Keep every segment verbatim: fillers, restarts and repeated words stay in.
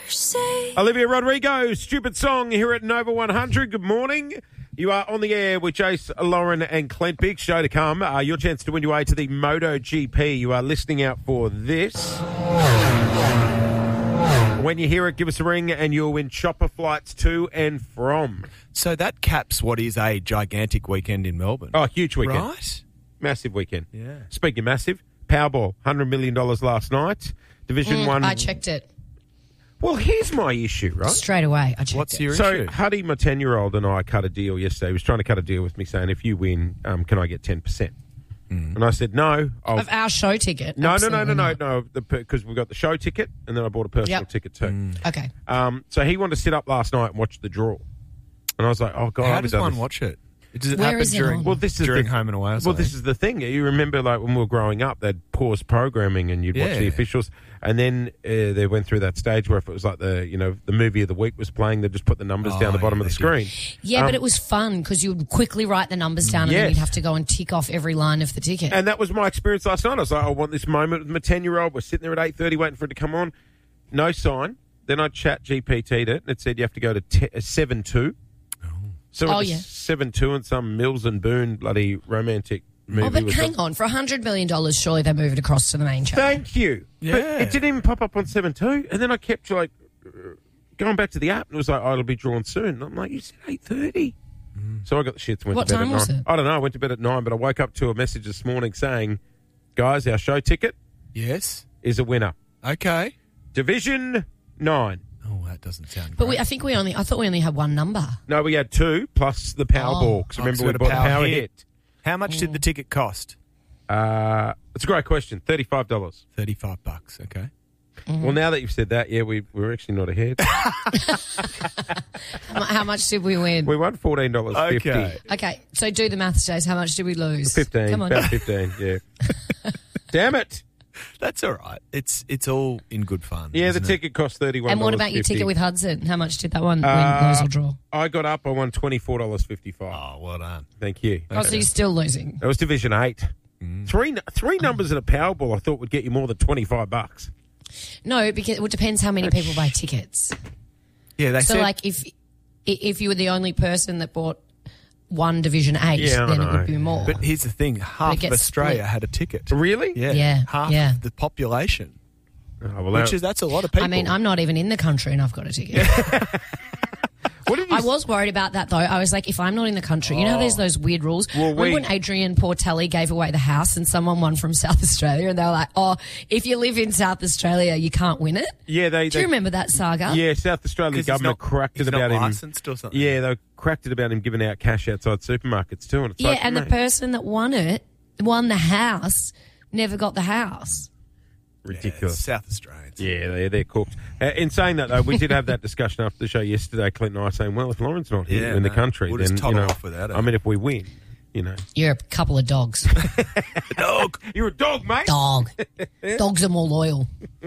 Olivia Rodrigo, Stupid Song here at Nova one hundred. Good morning. You are on the air with Jace, Lauren and Clint. Big show to come. Uh, your chance to win your way to the MotoGP. You are listening out for this. When you hear it, give us a ring and you'll win chopper flights to and from. So that caps what is a gigantic weekend in Melbourne. Oh, huge weekend. Right? Massive weekend. Yeah. Speaking of massive, Powerball, one hundred million dollars last night. Division Mm, one. I checked it Well, here's my issue, right? straight away. I checked What's it. your So, issue? Huddy, my ten-year-old, and I cut a deal yesterday. He was trying to cut a deal with me saying, if you win, um, can I get ten percent? Mm. And I said, no. I'll... Of our show ticket? No, no, no, no, Absolutely no, not. no, because we've got the show ticket, and then I bought a personal Yep. ticket too. Okay. Um, so he wanted to sit up last night and watch the draw. And I was like, oh, God, I How haven't does done one this. watch it? Does it Where happen is it during, on? Well, this is during the, home and away or Well, something? this is the thing. You remember, like, when we were growing up, they'd pause programming and you'd watch Yeah. the officials. And then uh, they went through that stage where if it was like the, you know, the movie of the week was playing, they'd just put the numbers Oh, down the bottom yeah, of the they screen. Yeah, Um, but it was fun because you would quickly write the numbers down and Yes. then you'd have to go and tick off every line of the ticket. And that was my experience last night. I was like, I want this moment with my ten-year-old. We're sitting there at eight thirty waiting for it to come on. No sign. Then I chat G P T'd it. It said you have to go to te- uh, seven two. So Oh, it was yeah. seven two and some Mills and Boone bloody romantic movie. oh, but was hang it? on. For one hundred million dollars, surely they move it across to the main channel. Thank you. Yeah. But it didn't even pop up on seven two. And then I kept like uh, going back to the app and it was like, oh, it'll be drawn soon. And I'm like, you said eight thirty. So I got the shits and went What to bed time at was nine. it? I don't know. I went to bed at nine, but I woke up to a message this morning saying, guys, our show ticket Yes. is a winner. Okay. Division nine. Oh, that doesn't sound But great. we, I think we only, I thought we only had one number. No, we had two plus the Powerball. Because Oh, remember so we we bought had a the Power Power Hit. Hit. How much did the ticket cost? Uh, it's a great question. thirty-five dollars. thirty-five bucks. Okay. Well, now that you've said that, yeah, we, we're actually not ahead. How mu- How much did we win? we won fourteen dollars fifty. Okay. Okay, so do the maths, Jace. How much did we lose? fifteen. Come on. About fifteen, yeah. Damn it. That's all right. It's it's all in good fun. Yeah, the isn't it? ticket cost thirty-one dollars And what about your ticket with Hudson? How much did that one Uh, win, lose, or draw? I got up, I won twenty-four dollars fifty-five. Oh, well done. Thank you. Oh, so you're still losing. That was Division eight. Mm. Three three numbers in a Powerball I thought would get you more than twenty-five bucks. No, because it depends how many people buy tickets. Yeah, they So, said like, if if you were the only person that bought one Division eight, Yeah, I then it know. would be more. But here's the thing: half of gets Australia split. had a ticket. Really? Yeah, Yeah, half yeah. of the population, Oh, well, which that- is that's a lot of people. I mean, I'm not even in the country and I've got a ticket. what did you I was worried about that, though. I was like, if I'm not in the country, you know how there's those weird rules? Well, Remember we- when Adrian Portelli gave away the house and someone won from South Australia and they were like, oh, if you live in South Australia, you can't win it? Yeah, they. Do they you remember that saga? Yeah, South Australia 'Cause he's government not- cracked he's it not about him. licensed or something. Yeah, they cracked it about him giving out cash outside supermarkets too. And it's Yeah, like, and the mate, person that won it, won the house, never got the house. ridiculous. South Australians. Yeah, they're, they're cooked. Uh, in saying that, though, we did have that discussion after the show yesterday, Clint and I, saying, well, if Lauren's not here Yeah, in the no, country, we'll then, just you toddle know, off without her. I mean, if we win, you know. You're a couple of dogs. Dog. You're a dog, mate. Dog. Dogs are more loyal.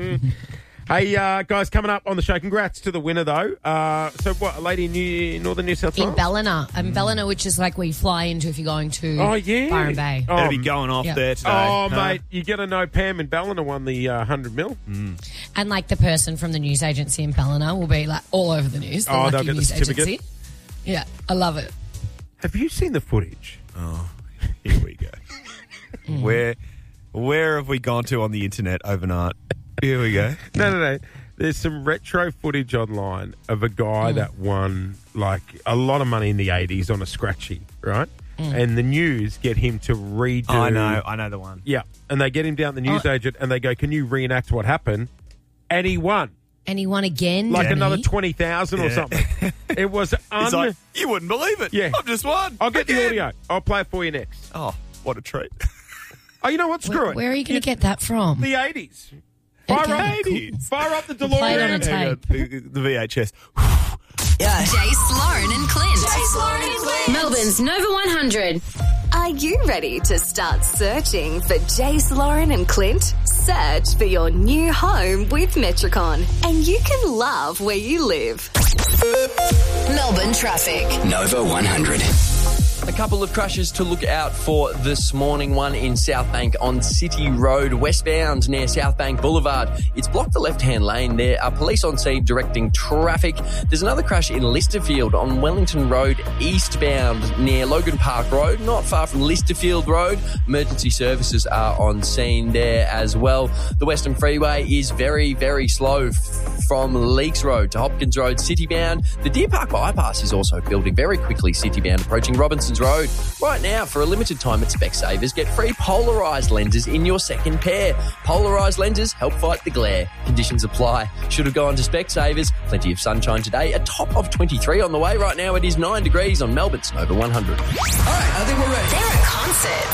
Hey, uh, guys, coming up on the show, congrats to the winner, though. Uh, so, what, a lady in New, Northern New South Wales? In Ballina. Um, Ballina, which is like where you fly into if you're going to Oh, yeah. Byron Bay. Oh, Better be going off Yeah. there today. Oh, huh? mate, you got to know Pam in Ballina won the uh, one hundred mil. And like the person from the news agency in Ballina will be like all over the news. The Oh, lucky they'll get the news certificate? agency. Yeah, I love it. Have you seen the footage? Oh, here we go. Where, where have we gone to on the internet overnight? Here we go. No, no, no. There's some retro footage online of a guy that won like a lot of money in the eighties on a scratchy, right? And the news get him to redo. Oh, I know, I know the one. Yeah, and they get him down the news Oh. agent, and they go, "Can you reenact what happened?" And he won And he won again. like didn't another he? twenty thousand or Yeah. something. It was un. He's like, you wouldn't believe it. Yeah. I've just won. I'll get the Again. audio. I'll play it for you next. Oh, what a treat. Oh, you know what? Screw Where, it. where are you going to get that from? The eighties. Fire Okay, up, cool. fire up the Play it on a DeLorean. tape. Hang on, The the V H S. Jace, Lauren and Clint. Jace, Lauren and Clint. Melbourne's Nova one hundred. Are you ready to start searching for Jace, Lauren and Clint? Search for your new home with Metricon, and you can love where you live. Melbourne traffic. Nova one hundred. A couple of crashes to look out for this morning. One in Southbank on City Road, westbound near Southbank Boulevard. It's blocked the left-hand lane. There are police on scene directing traffic. There's another crash in Listerfield on Wellington Road, eastbound near Logan Park Road, not far from Listerfield Road. Emergency services are on scene there as well. The Western Freeway is very, very slow f- from Leakes Road to Hopkins Road, citybound. The Deer Park bypass is also building very quickly, citybound, approaching Robinson's Road. Right now, for a limited time at Specsavers, get free polarised lenses in your second pair. Polarised lenses help fight the glare. Conditions apply. Should have gone to Specsavers. Plenty of sunshine today. A top of twenty-three on the way. Right now, it is nine degrees on Melbourne's Nova one hundred. All right, I think we're ready. They're at concert.